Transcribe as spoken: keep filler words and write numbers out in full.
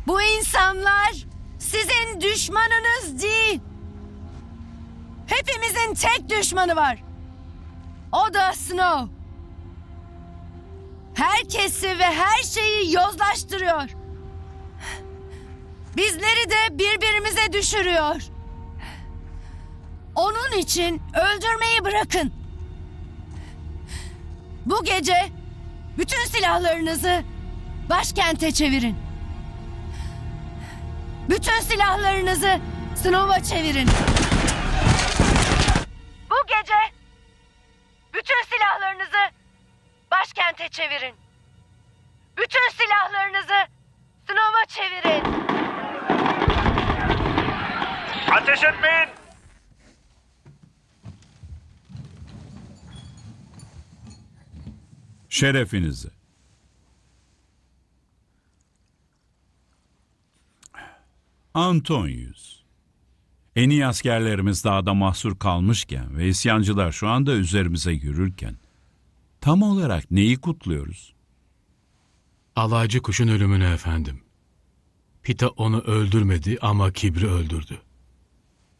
Bu insanlar sizin düşmanınız değil. Hepimizin tek düşmanı var. O da Snow. Herkesi ve her şeyi yozlaştırıyor. Bizleri de birbirimize düşürüyor. Onun için öldürmeyi bırakın. Bu gece bütün silahlarınızı başkente çevirin. Bütün silahlarınızı Snow'a çevirin. Bu gece bütün silahlarınızı başkente çevirin. Bütün silahlarınızı Snow'a çevirin. Ateş etmeyin! Şerefinize. Antonius. En iyi askerlerimiz dağda mahsur kalmışken ve isyancılar şu anda üzerimize yürürken tam olarak neyi kutluyoruz? Alaycı kuşun ölümünü efendim. Pita onu öldürmedi ama kibri öldürdü.